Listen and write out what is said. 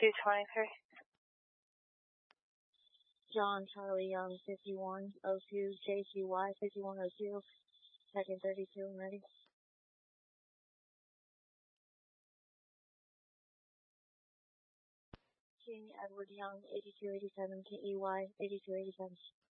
223. John Charlie Young 5102, JCY 5102, second 32, I'm ready. King Edward Young 8287, KEY 8287.